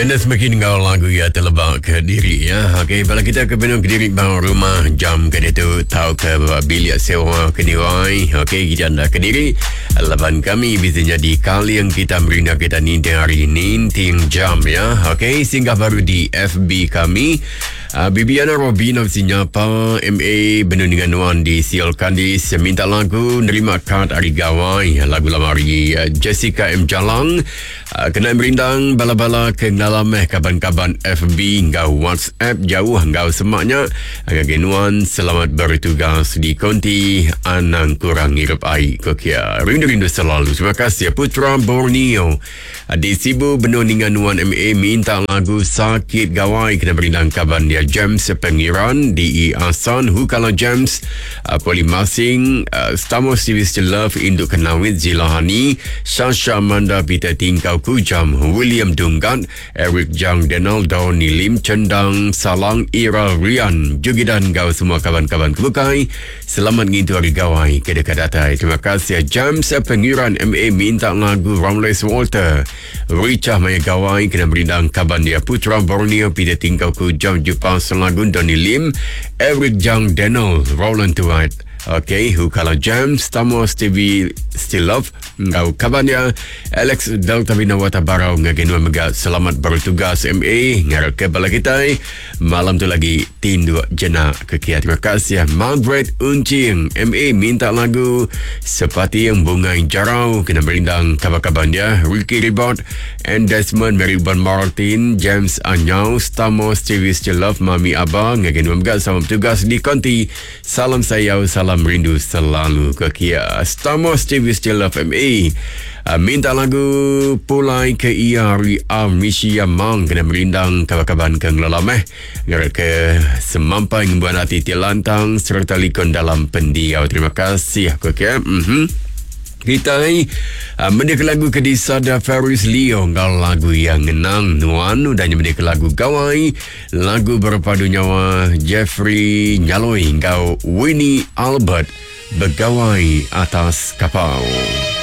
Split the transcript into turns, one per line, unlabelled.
Dan semakin kau lagu ya terlebak ke diri ya. Okey, bila kita ke Benung Kediri bangun rumah jam ke tu tahu ke bilik sewa Kediri. Okey, kita anda Kediri. Laban kami biasanya di kali yang kita merina kita ninting hari ninting jam ya. Okey, singgah baru di FB kami. Bibiana Robin sinyapa MA Benung dengan Nuan di Sial Kandis minta lagu nerima kad hari gawai lagu lama hari Jessica M Jalang kena merindang bala-bala ke dalam kaban-kaban FB ngau WhatsApp jauh ngau semaknya agak Nuan selamat bertugas di konti anang kurang hirup air kokia rindu-rindu selalu. Terima kasih Putra Borneo di Sibu Benung dengan Nuan MA minta lagu sakit gawai kena merindang kaban dia James Pengiran di Asan Hukala James Polimasing Stamos TV Still Love Induk Kenawit Zilahani Sasha Amanda Peter Tingkau Kujam William Dunggat Eric Jang Denal Doni Lim Cendang Salang Ira Rian Jugidan gau semua kawan-kawan kebukai selamat ngintu hari gawai ke dekat datai. Terima kasih James Pengiran MA minta lagu Ramles Walter Richah Maya gawai kena berindang kaban dia Putra Borneo Peter Tingkau Kujam Jepang Selagun Donny Lim Eric Jang Denal Roland Tuat. Okay, Hukala James Stamos TV Still Love ngau kabarnya Alex Delta Bina Watabarau ngagenua mega selamat bertugas MA ngarap ke bala kita malam tu lagi tindu jena kekia. Terima kasih Margaret Uncing MA minta lagu seperti yang bunga jarau kena berindang kabar-kabarnya Ricky Ribot and Desmond Meriban Martin James Anyau Stamos TV Still Love Mami Abang ngagenua mega selamat bertugas di konti salam sayau salam rindu selalu kekia. Stamos TV Still Love MA minta lagu pulai ke Iari Amisia Mang kena merindang kabar-kabar ke ngelalameh ngarak ke semampai ngembuan hati tilantang serta likon dalam pendiau. Terima kasih kekia. Kita mendik lagu ke Disada Ferris Leo ngal lagu yang ngenang Nuan dan mendik lagu gawai lagu berpadu nyawa Jeffrey Nyaloi ngau Winnie Albert Begawai Atas Kapal.